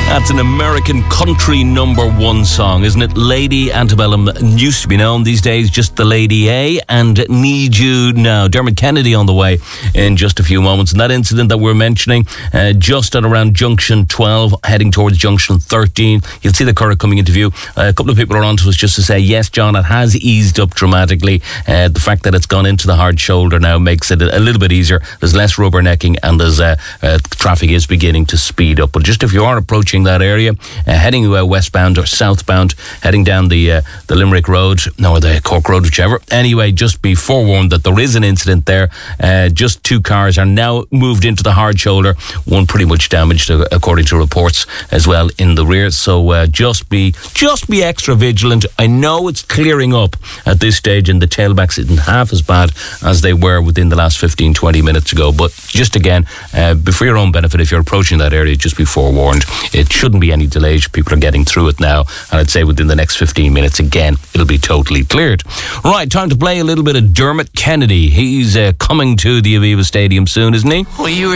That's an American country #1 song, isn't it? Lady Antebellum used to be known, these days just the Lady A, and Need You Now. Dermot Kennedy on the way in just a few moments. And that incident that we're mentioning, just at around Junction 12, heading towards Junction 13, you'll see the Curragh coming into view. A couple of people are on to us just to say, yes, John, it has eased up dramatically. The fact that it's gone into the hard shoulder now makes it a little bit easier. There's less rubbernecking, and there's traffic is beginning to speed up. But just if you are approaching that area, heading westbound or southbound, heading down the Limerick Road, or the Cork Road, whichever. Anyway, just be forewarned that there is an incident there. Just 2 cars are now moved into the hard shoulder. One pretty much damaged, according to reports, as well in the rear. So just be extra vigilant. I know it's clearing up at this stage, and the tailbacks isn't half as bad as they were within the last 15-20 minutes ago. But just again, for your own benefit, if you're approaching that area, just be forewarned. It shouldn't be any delays. People are getting through it now, and I'd say within the next 15 minutes, again, it'll be totally cleared. Right, time to play a little bit of Dermot Kennedy. He's coming to the Aviva Stadium soon, isn't he? Well, you were